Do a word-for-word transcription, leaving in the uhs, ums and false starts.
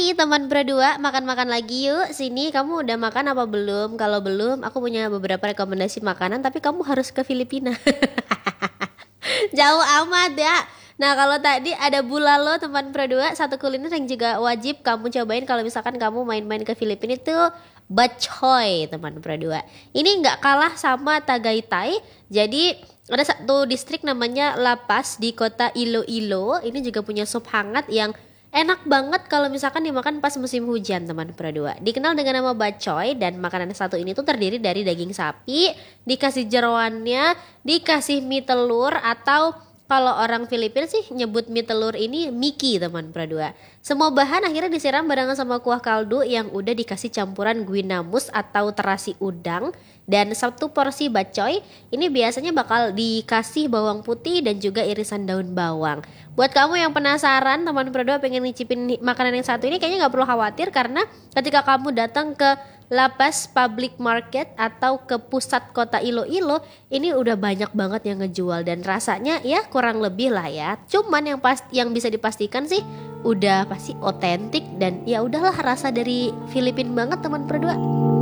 Hai teman berdua, makan-makan lagi yuk. Sini, kamu udah makan apa belum? Kalau belum, aku punya beberapa rekomendasi makanan, tapi kamu harus ke Filipina. Jauh amat ya. Nah, kalau tadi ada bulalo teman berdua, satu kuliner yang juga wajib kamu cobain kalau misalkan kamu main-main ke Filipina itu bachoy teman berdua. Ini nggak kalah sama Tagaytay. Jadi ada satu distrik namanya La Paz di kota Iloilo. Ini juga punya sup hangat yang enak banget kalau misalkan dimakan pas musim hujan teman berdua. Dikenal dengan nama bacoy dan makanan satu ini tuh terdiri dari daging sapi, dikasih jeroannya, dikasih mie telur atau kalau orang Filipina sih nyebut mie telur ini miki teman berdua. Semua bahan akhirnya disiram barengan sama kuah kaldu yang udah dikasih campuran guinamus atau terasi udang. Dan satu porsi bacoy ini biasanya bakal dikasih bawang putih dan juga irisan daun bawang. Buat kamu yang penasaran teman berdua pengen ngicipin makanan yang satu ini, kayaknya gak perlu khawatir karena ketika kamu datang ke La Paz Public Market atau ke pusat kota Iloilo, ini udah banyak banget yang ngejual dan rasanya ya kurang lebih lah ya. Cuman yang pas yang bisa dipastikan sih udah pasti otentik dan ya udahlah rasa dari Filipina banget teman berdua.